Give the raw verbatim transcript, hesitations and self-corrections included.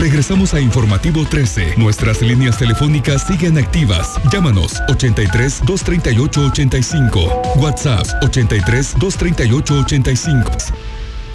Regresamos a Informativo trece. Nuestras líneas telefónicas siguen activas. Llámanos ochenta y tres, doscientos treinta y ocho, ochenta y cinco. WhatsApp ochenta y tres, doscientos treinta y ocho, ochenta y cinco.